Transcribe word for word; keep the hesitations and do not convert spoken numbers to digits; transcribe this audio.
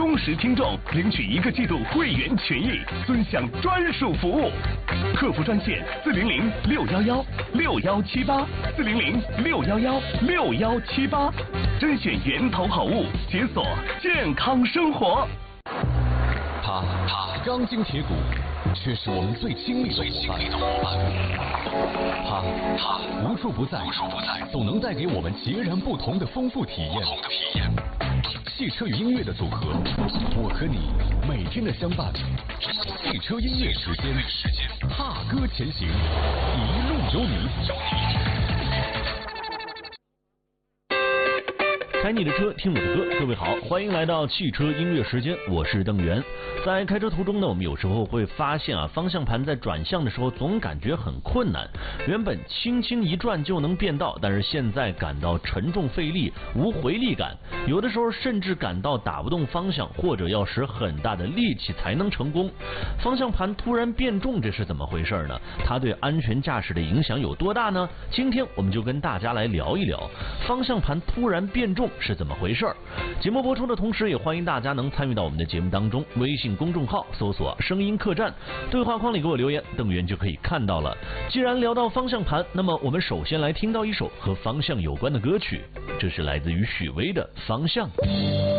忠实听众领取一个季度会员权益，尊享专属服务。客服专线四零零六幺幺六幺七八四零零六幺幺六幺七八，甄选源头好物，解锁健康生活。 它它钢筋铁骨，却是我们最亲密的伙伴。它它无处不在，无处不在，总能带给我们截然不同的丰富体验。不同的体验。汽车与音乐的组合，我和你每天的相伴。汽车音乐时间，踏歌前行，一路有你。 开你的车，听我的歌。各位好，欢迎来到汽车音乐时间，我是邓源。在开车途中呢，我们有时候会发现啊，方向盘在转向的时候总感觉很困难。原本轻轻一转就能变道，但是现在感到沉重费力，无回力感。有的时候甚至感到打不动方向，或者要使很大的力气才能成功。方向盘突然变重，这是怎么回事呢？它对安全驾驶的影响有多大呢？今天我们就跟大家来聊一聊方向盘突然变重是怎么回事。节目播出的同时，也欢迎大家能参与到我们的节目当中。微信公众号搜索声音客栈，对话框里给我留言，邓源就可以看到了。既然聊到方向盘，那么我们首先来听到一首和方向有关的歌曲，这是来自于许巍的《方向》。